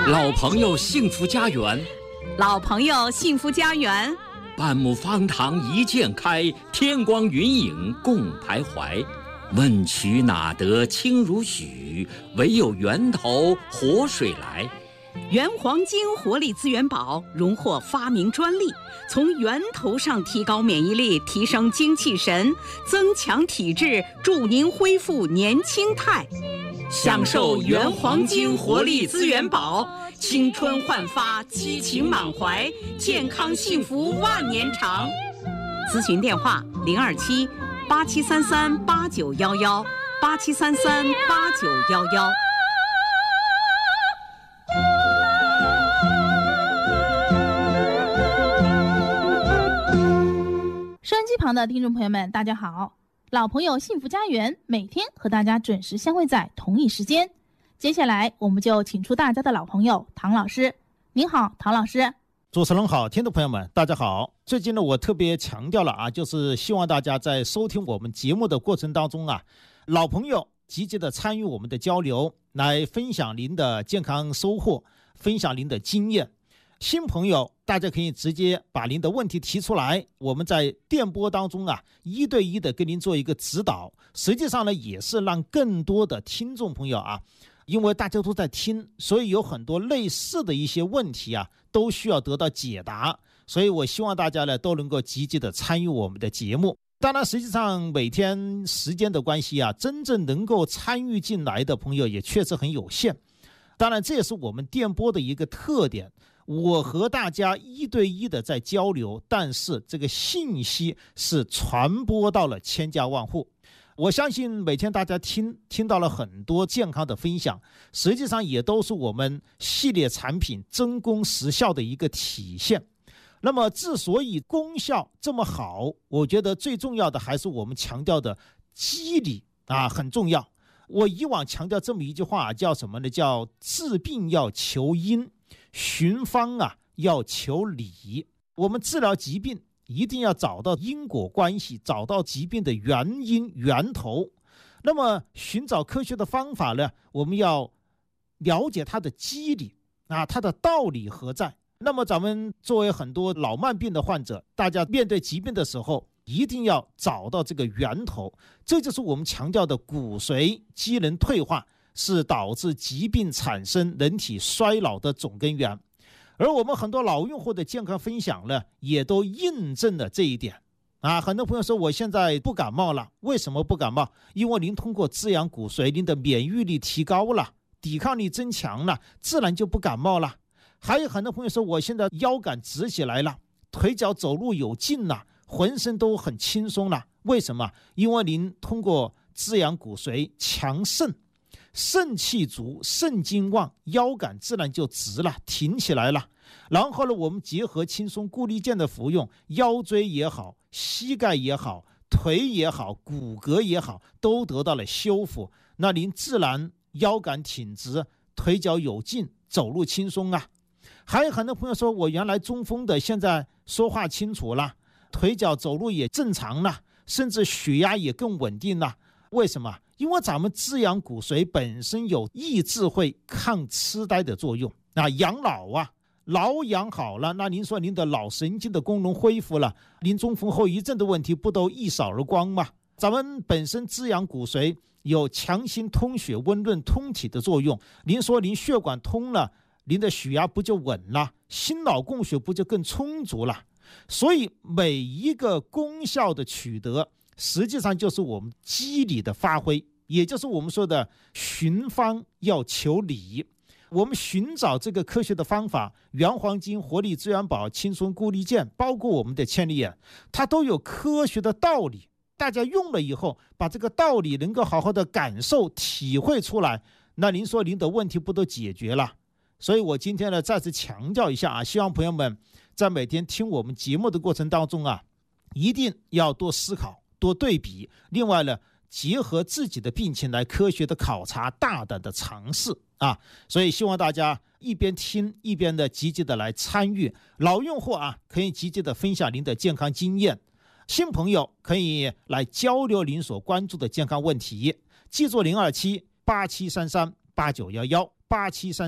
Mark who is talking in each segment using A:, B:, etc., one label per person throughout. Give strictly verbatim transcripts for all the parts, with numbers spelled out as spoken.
A: 老朋友幸福家园，
B: 老朋友幸福家园，
A: 半亩方塘一鉴开，天光云影共徘徊。问渠哪得清如许？唯有源头活水来。
B: 原黄金活力资源宝荣获发明专利，从源头上提高免疫力，提升精气神，增强体质，助您恢复年轻态。享受原黄金活力资源宝，青春焕发，激情满怀，健康幸福万年长。咨询电话零二七八七三三八九幺幺八七三三八九幺幺。
C: 收音机旁的听众朋友们，大家好！老朋友幸福家园每天和大家准时相会在同一时间。接下来我们就请出大家的老朋友唐老师。您好，唐老师。
D: 主持人好，听众朋友们大家好。最近呢，我特别强调了啊，就是希望大家在收听我们节目的过程当中啊，老朋友积极的参与我们的交流，来分享您的健康收获，分享您的经验。新朋友大家可以直接把您的问题提出来，我们在电波当中啊一对一的跟您做一个指导。实际上呢，也是让更多的听众朋友啊，因为大家都在听，所以有很多类似的一些问题啊都需要得到解答，所以我希望大家呢都能够积极的参与我们的节目。当然实际上每天时间的关系啊，真正能够参与进来的朋友也确实很有限。当然这也是我们电波的一个特点，我和大家一对一的在交流，但是这个信息是传播到了千家万户。我相信每天大家听听到了很多健康的分享，实际上也都是我们系列产品真功实效的一个体现。那么之所以功效这么好，我觉得最重要的还是我们强调的机理啊，很重要。我以往强调这么一句话，叫什么呢？叫治病要求因，寻方啊要求理。我们治疗疾病一定要找到因果关系，找到疾病的原因源头。那么寻找科学的方法呢，我们要了解它的机理啊，它的道理何在。那么咱们作为很多老慢病的患者，大家面对疾病的时候一定要找到这个源头，这就是我们强调的骨髓机能退化是导致疾病产生人体衰老的总根源。而我们很多老用户的健康分享呢，也都印证了这一点啊。很多朋友说我现在不感冒了，为什么不感冒？因为您通过滋养骨髓，您的免疫力提高了，抵抗力增强了，自然就不感冒了。还有很多朋友说我现在腰杆直起来了，腿脚走路有劲了，浑身都很轻松了，为什么？因为您通过滋养骨髓强肾，肾气足，肾精旺，腰杆自然就直了，挺起来了。然后呢，我们结合轻松固力健的服用，腰椎也好，膝盖也好，腿也好，骨骼也好，都得到了修复，那您自然腰杆挺直，腿脚有劲，走路轻松啊。还有很多朋友说我原来中风的，现在说话清楚了，腿脚走路也正常了，甚至血压也更稳定了。为什么？因为咱们滋养骨髓本身有抑制会抗痴呆的作用啊，养老啊，老养好了，那您说您的脑神经的功能恢复了，您中风后遗症的问题不都一扫而光吗？咱们本身滋养骨髓有强行通血温润通体的作用，您说您血管通了，您的血压不就稳了，心脑供血不就更充足了？所以每一个功效的取得，实际上就是我们机理的发挥，也就是我们说的寻方要求理。我们寻找这个科学的方法，原黄金、活力资源宝、轻松固力健，包括我们的千里眼，它都有科学的道理。大家用了以后，把这个道理能够好好的感受体会出来，那您说您的问题不都解决了？所以我今天呢再次强调一下啊，希望朋友们在每天听我们节目的过程当中啊，一定要多思考，多对比，另外呢结合自己的病情来科学的考察，大胆的尝试啊。所以希望大家一边听一边的积极的来参与。老用户啊可以积极的分享您的健康经验，新朋友可以来交流您所关注的健康问题。记住零二七八七三三八九幺幺八七三三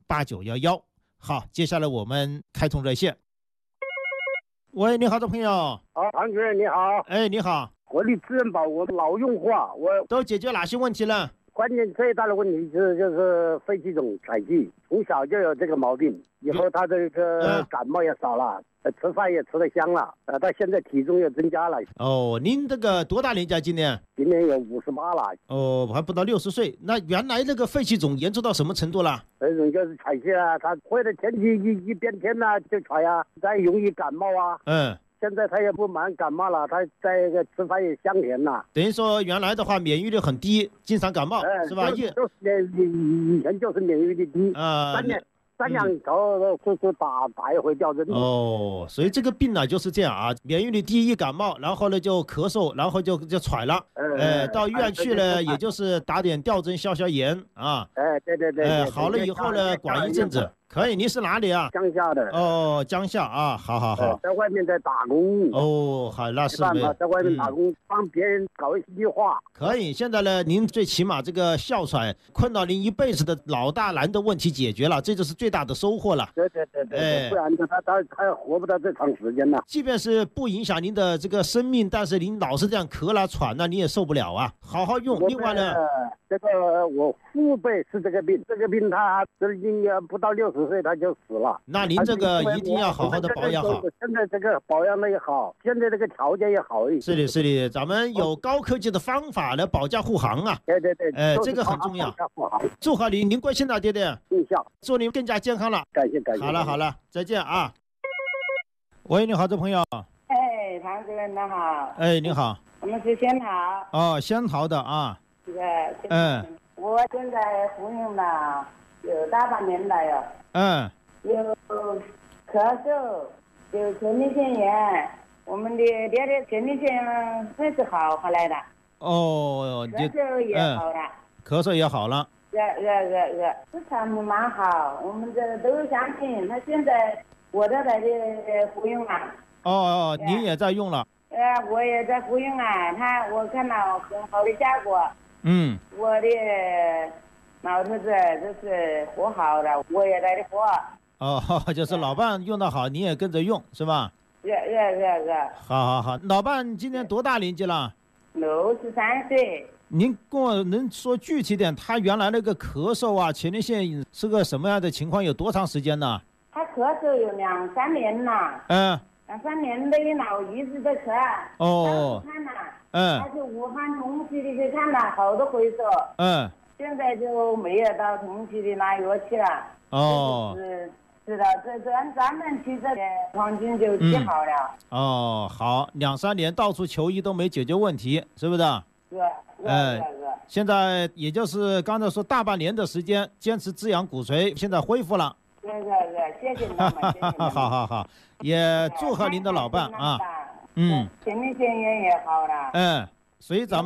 D: 八九一一。好，接下来我们开通热线。喂，你好，这朋友。
E: 好，唐主任你好。
D: 哎，你好。
E: 活力资源宝我老用户啊，我
D: 都解决哪些问题了？
E: 关键最大的问题是就是肺气肿采气，从小就有这个毛病，以后他这个感冒也少了，呃、吃饭也吃得香了，呃，他现在体重也增加了。
D: 哦，您这个多大年纪啊？今年？
E: 今年有五十八了。
D: 哦，还不到六十岁。那原来这个肺气肿严重到什么程度了？
E: 这种就是采气啊，他或者天气一一变天呐、啊、就采啊，再容易感冒啊。
D: 嗯。
E: 现在他也不蛮感冒了，他在这个吃饭也香甜呐。
D: 等于说原来的话免疫力很低，经常感冒，
E: 哎、
D: 是吧？
E: 就就是免以以前就是免疫力低啊，三年。三两头就是打打一回吊针。
D: 哦，所以这个病呢就是这样啊，免疫力低一感冒，然后呢就咳嗽，然后就就喘了，哎，到医院去了，也就是打点吊针消消炎啊。
E: 哎，对对对。
D: 哎，好了以后呢，管一阵子。可以，您是哪里啊？
E: 江夏的。
D: 哦，江夏啊，好好好。
E: 在外面在打工。
D: 哦，好，那是
E: 没办法，在外面打工，嗯、帮别人搞一句话。
D: 可以，现在呢，您最起码这个哮喘困扰您一辈子的老大难的问题解决了，这就是最大的收获了。
E: 对对对对，哎、不然他他他活不到这长时间了。
D: 即便是不影响您的这个生命，但是您老是这样咳了喘了，你也受不了啊。好好用。另外呢，
E: 这个我父辈是这个病，这个病他这应该不到六十岁他就死了。
D: 那您这个一定要好好的保养好。
E: 现在这个保养的也好，现在这个条件也好一些。
D: 是的，是的，咱们有高科技的方法来保驾护航啊。
E: 对对对，
D: 哎，这个很重要。祝贺您，您贵姓的爹爹？
E: 姓夏。
D: 祝您更加健康了。
E: 感谢感谢。
D: 好了好了，再见啊。喂，你好，这朋友。
F: 哎，唐主任你好。
D: 哎，你好。
F: 我们是仙桃。
D: 哦，仙桃的啊。
F: 对。
D: 嗯。
F: 我现在服用了有大半年了哟。
D: 嗯。
F: 有咳嗽，有前列腺炎，我们的爹爹前列腺还是好回来的。
D: 哦，
F: 咳嗽也好了。
D: 咳嗽也好了。
F: 呃呃呃呃，这产品蛮好，我们这都相信。他现在我这在这服用啊。
D: 哦哦，您也在用了。
F: 呃，我也在服用啊，他我看到很好的效果。
D: 嗯。
F: 我的老头子就是活好了，我也在这活。
D: 哦，就是老伴用得好，你也跟着用是吧？
F: 是是是是。
D: 好好好，老伴今年多大年纪了？
F: 六十三岁。
D: 您跟我能说具体点，他原来那个咳嗽啊，前列腺是个什么样的情况？有多长时间呢？
F: 他咳嗽有两三年了。
D: 嗯。
F: 两三年的老一直在咳。
D: 哦。
F: 看了。
D: 嗯。
F: 他去武汉同济的去看了好多回数。
D: 嗯。
F: 现在就没有到同济的拿药去了。
D: 哦。
F: 是是的，这咱咱们去这里黄金就治好了。
D: 嗯、哦，好，两三年到处求医都没解决问题，是不是？
F: 是。哎，
D: 现在也就是刚才说大半年的时间，坚持滋养骨髓，现在恢复了。
F: 是是是，谢谢你们，谢谢你们。
D: 好好好，也祝贺您的老伴啊。嗯。
F: 前列腺炎也好了。
D: 嗯，所以咱们。